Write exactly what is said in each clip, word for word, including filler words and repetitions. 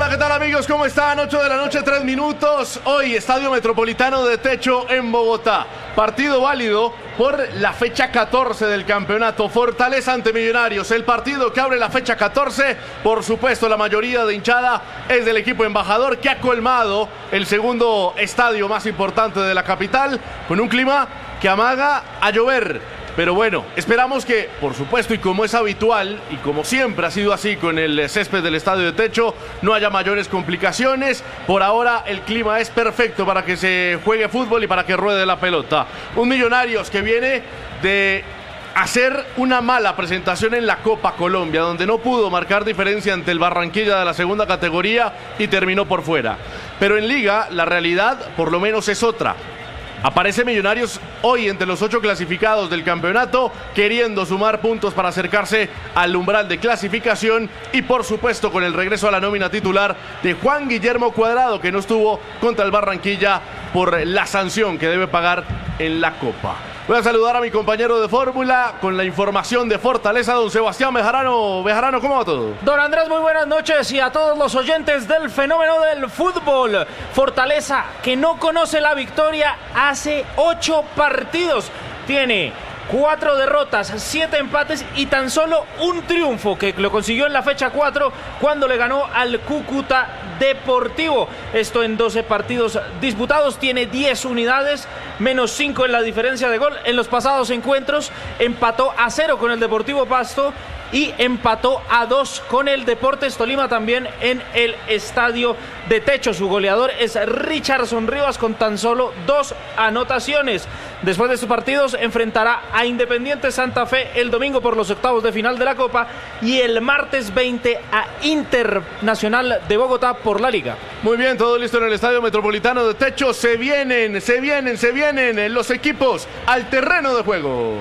Hola, ¿qué tal amigos? ¿Cómo están? ocho de la noche, tres minutos. Hoy, Estadio Metropolitano de Techo en Bogotá. Partido válido por la fecha catorce del campeonato. Fortaleza ante Millonarios. El partido que abre la fecha catorce. Por supuesto, la mayoría de hinchada es del equipo embajador, que ha colmado el segundo estadio más importante de la capital, con un clima que amaga a llover. Pero bueno, esperamos que, por supuesto, y como es habitual, y como siempre ha sido así con el césped del Estadio de Techo, no haya mayores complicaciones. Por ahora el clima es perfecto para que se juegue fútbol y para que ruede la pelota. Un Millonarios que viene de hacer una mala presentación en la Copa Colombia, donde no pudo marcar diferencia ante el Barranquilla de la segunda categoría y terminó por fuera. Pero en Liga la realidad por lo menos es otra. Aparece Millonarios hoy entre los ocho clasificados del campeonato, queriendo sumar puntos para acercarse al umbral de clasificación y por supuesto con el regreso a la nómina titular de Juan Guillermo Cuadrado, que no estuvo contra el Barranquilla por la sanción que debe pagar en la Copa. Voy a saludar a mi compañero de fórmula con la información de Fortaleza, don Sebastián Bejarano. Bejarano, ¿cómo va todo? Don Andrés, muy buenas noches, y a todos los oyentes del fenómeno del fútbol. Fortaleza, que no conoce la victoria hace ocho partidos, tiene cuatro derrotas, siete empates y tan solo un triunfo, que lo consiguió en la fecha cuatro cuando le ganó al Cúcuta Deportivo. Esto en doce partidos disputados, tiene diez unidades, menos cinco en la diferencia de gol. En los pasados encuentros empató a cero con el Deportivo Pasto y empató a dos con el Deportes Tolima, también en el Estadio de Techo. Su goleador es Richardson Rivas con tan solo dos anotaciones. Después de estos partidos enfrentará a Independiente Santa Fe el domingo por los octavos de final de la Copa y el martes veinte a Internacional de Bogotá por la Liga. Muy bien, todo listo en el Estadio Metropolitano de Techo. Se vienen, se vienen, se vienen los equipos al terreno de juego.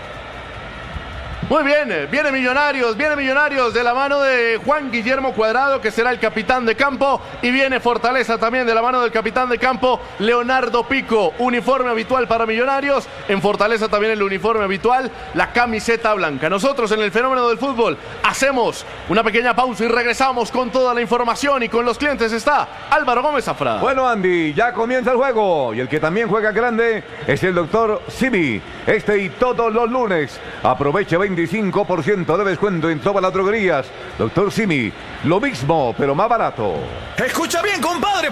Muy bien, viene Millonarios, viene Millonarios de la mano de Juan Guillermo Cuadrado, que será el capitán de campo, y viene Fortaleza también de la mano del capitán de campo, Leonardo Pico. Uniforme habitual para Millonarios, en Fortaleza también el uniforme habitual, la camiseta blanca. Nosotros en el fenómeno del fútbol hacemos una pequeña pausa y regresamos con toda la información, y con los clientes está Álvaro Gómez Zafra. Bueno, Andy, ya comienza el juego, y el que también juega grande es el doctor Simi. Este y todos los lunes aproveche veinticinco por ciento de descuento en todas las droguerías. Doctor Simi, lo mismo, pero más barato. Escucha bien, compadre.